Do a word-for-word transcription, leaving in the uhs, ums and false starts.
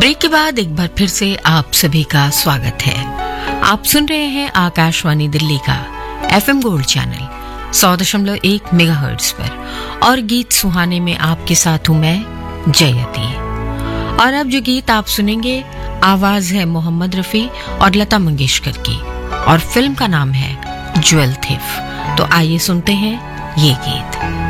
Break के बाद एक बार फिर से आप सभी का स्वागत है। आप सुन रहे हैं आकाशवाणी दिल्ली का एफएम गोल्ड चैनल सौ दशमलव एक मेगाहर्ट्ज पर और गीत सुहाने में आपके साथ हूं मैं जयती। और अब जो गीत आप सुनेंगे आवाज है मोहम्मद रफी और लता मंगेशकर की और फिल्म का नाम है ज्वेल थिफ। तो आइए सुनते हैं ये गीत।